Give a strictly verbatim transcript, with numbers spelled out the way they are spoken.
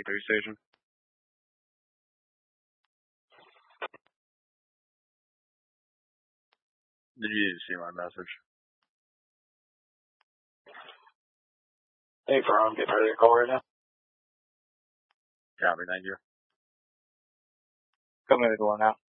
eighty-three station. Did you see my message? Hey, Firm, getting ready to call right now. Copy, thank you. Coming to the door now.